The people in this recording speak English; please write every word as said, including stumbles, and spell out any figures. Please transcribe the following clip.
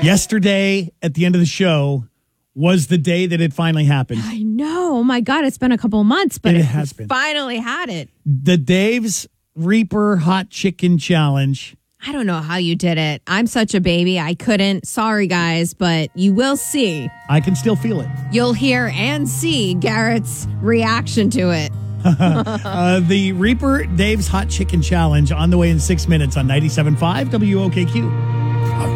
Yesterday, at the end of the show, was the day that it finally happened. I know. Oh, my God. It's been a couple of months, but It it has been. finally had it. The Dave's Reaper Hot Chicken Challenge. I don't know how you did it. I'm such a baby. I couldn't. Sorry, guys, but you will see. I can still feel it. You'll hear and see Garrett's reaction to it. uh, the Reaper Dave's Hot Chicken Challenge on the way in six minutes on ninety-seven point five W O K Q.